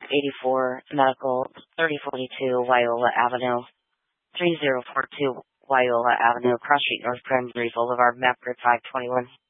84 Medical, 3042 Wyola Avenue, 3042 Wyola Avenue, Cross Street, North Cranberry Boulevard, map grid 521.